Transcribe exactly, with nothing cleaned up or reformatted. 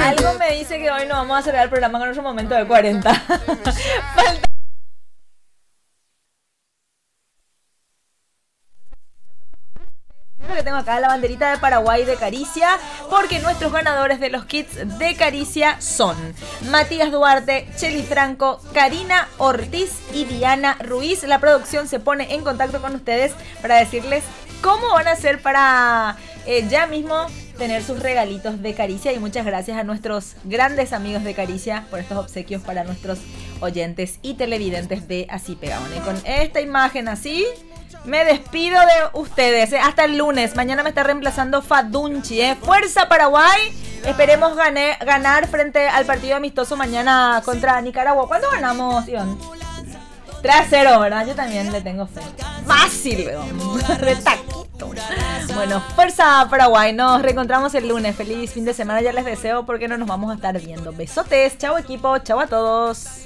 Algo me dice que hoy no vamos a cerrar el programa con nuestro momento de cuarenta. Falta que tengo acá la banderita de Paraguay de Caricia, porque nuestros ganadores de los kits de Caricia son Matías Duarte, Cheli Franco, Karina Ortiz y Diana Ruiz. La producción se pone en contacto con ustedes para decirles cómo van a hacer para eh, ya mismo tener sus regalitos de Caricia. Y muchas gracias a nuestros grandes amigos de Caricia por estos obsequios para nuestros oyentes y televidentes de Así Pegaban. Y con esta imagen así me despido de ustedes, ¿eh? Hasta el lunes. Mañana me está reemplazando Fadunchi, ¿eh? ¡Fuerza Paraguay! Esperemos gané, ganar frente al partido amistoso mañana contra Nicaragua. ¿Cuándo ganamos, Iván? tres a cero, ¿verdad? Yo también le tengo fe. Fácil, de taquito. Bueno, fuerza Paraguay. Nos reencontramos el lunes. Feliz fin de semana. Ya les deseo porque no nos vamos a estar viendo. Besotes. Chao equipo. Chao a todos.